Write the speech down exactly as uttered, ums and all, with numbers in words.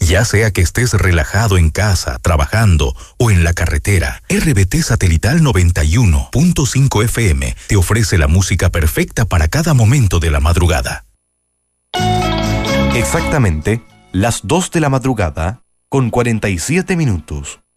Ya sea que estés relajado en casa, trabajando o en la carretera, R B T Satelital noventa y uno punto cinco F M te ofrece la música perfecta para cada momento de la madrugada. Exactamente las dos de la madrugada con cuarenta y siete minutos.